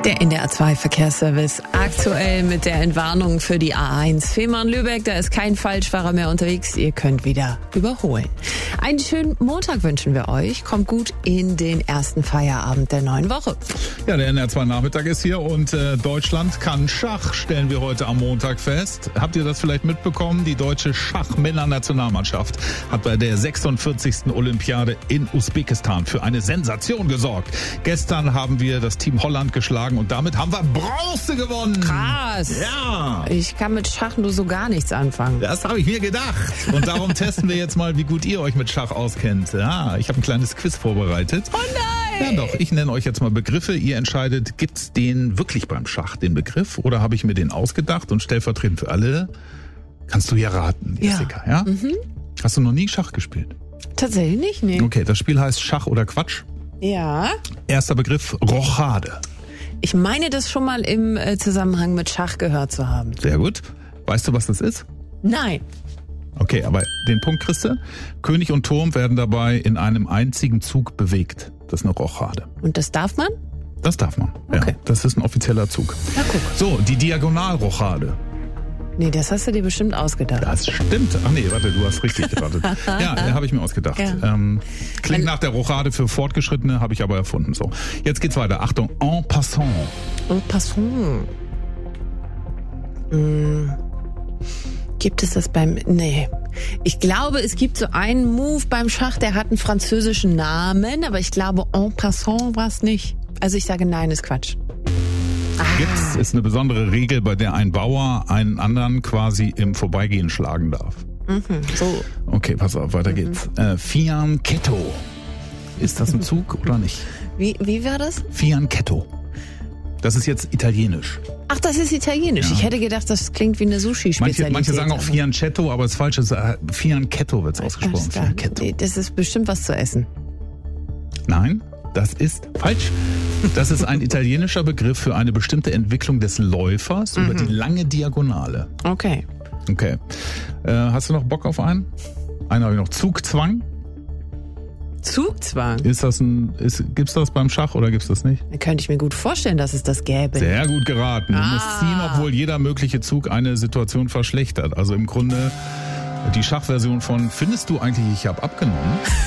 Der NDR 2 Verkehrsservice aktuell mit der Entwarnung für die A1 Fehmarn-Lübeck. Da ist kein Falschfahrer mehr unterwegs. Ihr könnt wieder überholen. Einen schönen Montag wünschen wir euch. Kommt gut in den ersten Feierabend der neuen Woche. Ja, der NDR 2 Nachmittag ist hier und Deutschland kann Schach, stellen wir heute am Montag fest. Habt ihr das vielleicht mitbekommen? Die deutsche Schachmänner-Nationalmannschaft hat bei der 46. Olympiade in Usbekistan für eine Sensation gesorgt. Gestern haben wir das Team Holland geschlagen und damit haben wir Bronze gewonnen. Krass. Ja. Ich kann mit Schach nur so gar nichts anfangen. Das habe ich mir gedacht. Und darum testen wir jetzt mal, wie gut ihr euch mit Schach auskennt. Ja, ich habe ein kleines Quiz vorbereitet. Oh nein! Ja doch, ich nenne euch jetzt mal Begriffe. Ihr entscheidet, gibt's den wirklich beim Schach, den Begriff? Oder habe ich mir den ausgedacht und stellvertretend für alle kannst du ja raten, Jessica. Ja? Mhm. Hast du noch nie Schach gespielt? Tatsächlich nicht, nee. Okay, das Spiel heißt Schach oder Quatsch. Ja. Erster Begriff, Rochade. Ich meine, das schon mal im Zusammenhang mit Schach gehört zu haben. Sehr gut. Weißt du, was das ist? Nein. Okay, aber den Punkt kriegst du. König und Turm werden dabei in einem einzigen Zug bewegt. Das ist eine Rochade. Und das darf man? Das darf man. Okay. Ja, das ist ein offizieller Zug. Na guck. So, die Diagonalrochade. Nee, das hast du dir bestimmt ausgedacht. Das stimmt. Ach nee, warte, du hast richtig geraten. Ja, habe ich mir ausgedacht. Ja. Klingt nach der Rochade für Fortgeschrittene, habe ich aber erfunden. So, jetzt geht's weiter. Achtung, en passant. En passant. Gibt es das beim... Nee. Ich glaube, es gibt so einen Move beim Schach, der hat einen französischen Namen, aber ich glaube, en passant war es nicht. Also ich sage nein, ist Quatsch. Gibt's, ist eine besondere Regel, bei der ein Bauer einen anderen quasi im Vorbeigehen schlagen darf. Mhm, so. Okay, pass auf, weiter geht's. Fianchetto. Ist das ein Zug oder nicht? Wie war das? Fianchetto. Das ist jetzt italienisch. Ach, das ist italienisch. Ja. Ich hätte gedacht, das klingt wie eine Sushi-Spezialität. Manche sagen auch Fianchetto, aber das Falsche ist Fianchetto wird's ausgesprochen. Fianchetto. Das ist bestimmt was zu essen. Nein, das ist falsch. Das ist ein italienischer Begriff für eine bestimmte Entwicklung des Läufers über die lange Diagonale. Okay. Okay. Hast du noch Bock auf einen? Einen habe ich noch. Zugzwang. Zugzwang? Gibt's das beim Schach oder gibt's das nicht? Da könnte ich mir gut vorstellen, dass es das gäbe. Sehr gut geraten. Du musst ziehen, obwohl jeder mögliche Zug eine Situation verschlechtert. Also im Grunde die Schachversion von Findest du eigentlich, ich habe abgenommen?